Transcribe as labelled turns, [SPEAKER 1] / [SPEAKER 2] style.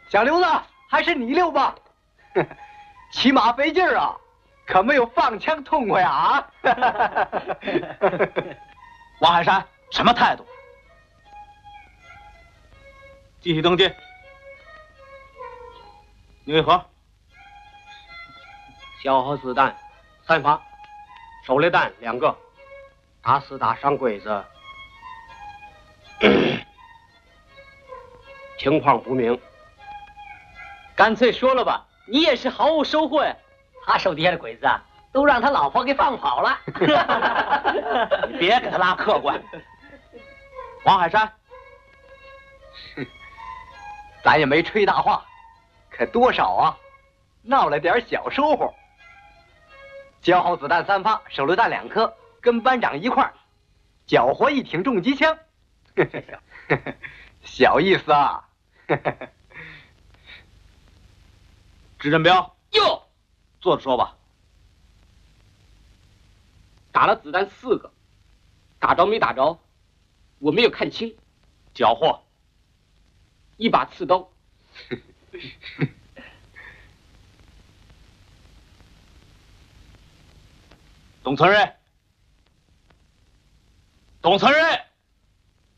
[SPEAKER 1] 小刘子，还是你溜吧，骑马费劲儿啊，可没有放枪痛快啊！
[SPEAKER 2] 王海山，什么态度？继续登记。你为何？
[SPEAKER 3] 消耗子弹3发，手榴弹2个，打死打伤鬼子，情况不明。
[SPEAKER 4] 干脆说了吧，你也是毫无收获呀。他手底下的鬼子啊，都让他老婆给放跑了。
[SPEAKER 2] 你别给他拉客观。王海山，
[SPEAKER 1] 咱也没吹大话，可多少啊，闹了点小收获。消耗子弹3发，手榴弹2颗，跟班长一块儿缴获1挺重机枪，小意思啊。
[SPEAKER 2] 支振彪，
[SPEAKER 4] 哟，
[SPEAKER 2] 坐着说吧。
[SPEAKER 3] 打了子弹4个，打着没打着，我没有看清。
[SPEAKER 2] 缴获
[SPEAKER 3] 1把刺刀。
[SPEAKER 2] 董存瑞，董存瑞。